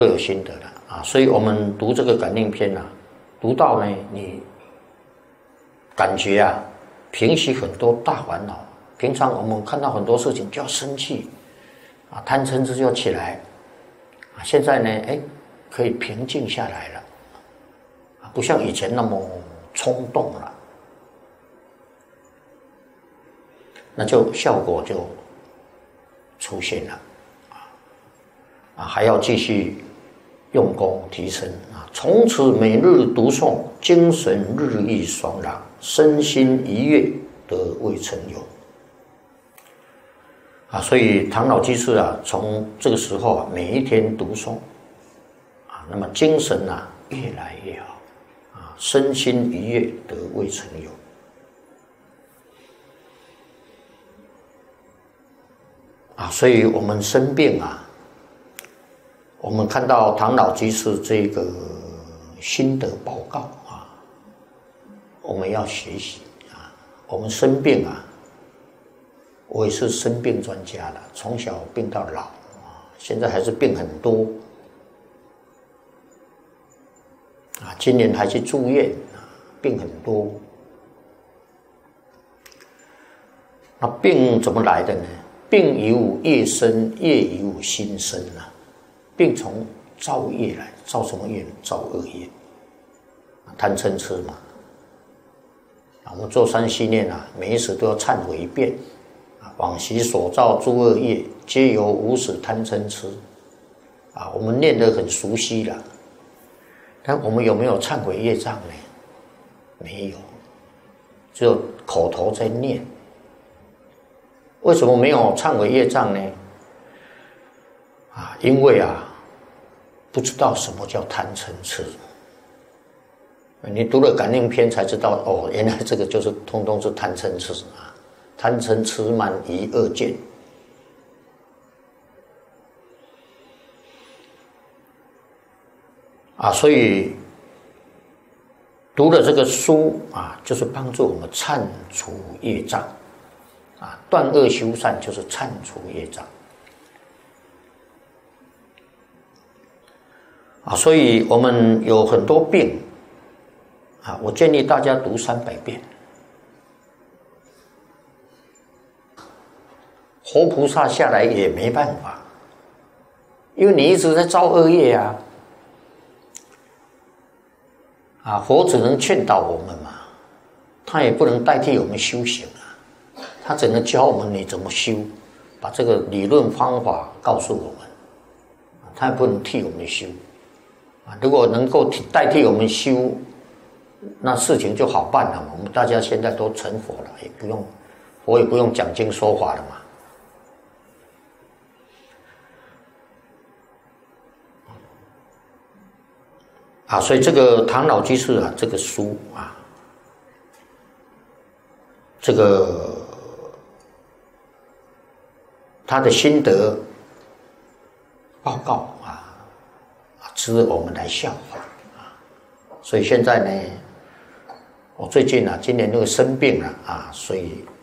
都有心得的啊。所以我们读这个感应篇啊，读到呢，你感觉啊，平息很多大烦恼。平常我们看到很多事情就要生气啊，贪嗔痴就要起来啊。现在呢，可以平静下来了啊，不像以前那么冲动了，那就效果就出现了啊，还要继续用功提升啊，从此每日读诵，精神日益爽朗，身心愉悦，得未曾有啊。所以唐老居士啊，从这个时候啊，每一天读诵啊，那么精神啊越来越好啊，身心愉悦，得未曾有啊。所以我们生病啊，我们看到唐老居士这个心得报告啊，我们要学习啊。我们生病啊，我也是生病专家了，从小病到老啊，现在还是病很多啊，今年还去住院啊，病很多。那病怎么来的呢？病由业生，业由心生啊。病从造业来，造什么业？造恶业，贪嗔痴嘛。我们做三细念啊，每一时都要忏悔一遍啊，往昔所造诸恶业，皆由无始贪嗔痴啊。我们念得很熟悉了，但我们有没有忏悔业障呢？没有，只有口头在念。为什么没有忏悔业障呢？啊，因为啊，不知道什么叫贪嗔痴。你读了感应篇才知道，哦，原来这个就是通通是贪嗔痴啊，贪嗔痴慢疑恶见啊。所以读了这个书啊，就是帮助我们忏除业障啊，断恶修善就是忏除业障啊。所以我们有很多病啊，我建议大家读300遍。活菩萨下来也没办法，因为你一直在造恶业啊。啊，佛只能劝导我们嘛，他也不能代替我们修行啊，他只能教我们你怎么修，把这个理论方法告诉我们，他也不能替我们修啊。如果能够代替我们修，那事情就好办了嘛。我们大家现在都成佛了，也不用佛也不用讲经说法了嘛。啊，所以这个唐老居士啊，这个书啊，这个他的心得报告啊，值得我们来效法啊。所以现在呢，我最近啊，今年又生病了啊，所以